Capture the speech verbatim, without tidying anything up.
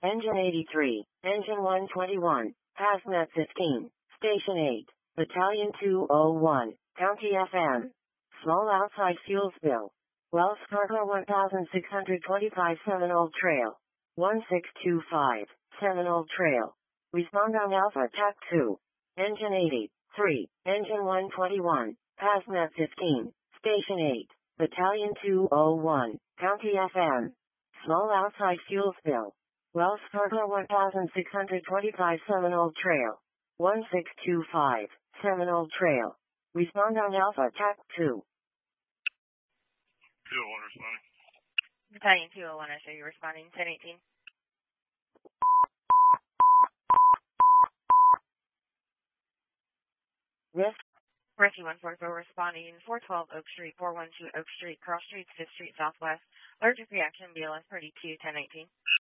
Engine eighty-three, Engine one twenty-one, Hazmat fifteen, Station eight, Battalion two oh one, County F M. Small outside fuel spill. Wells Fargo one thousand six hundred twenty-five Seminole Trail. one six two five, Seminole Trail. Respond on Alpha T A C two. Engine eighty-three, Engine one twenty-one, Hazmat fifteen, Station eight, Battalion two oh one, County F M. Small outside fuel spill. Wells Fargo one thousand six hundred twenty-five Seminole Trail. one six two five, Seminole Trail. Respond on Alpha T A C two. two oh one responding. Battalion two oh one, I show you responding. ten eighteen. Risk. Rescue one forty-four responding. four twelve Oak Street, four one two Oak Street, Cross Street, fifth Street Southwest. Allergic reaction, B L S thirty-two, ten eighteen.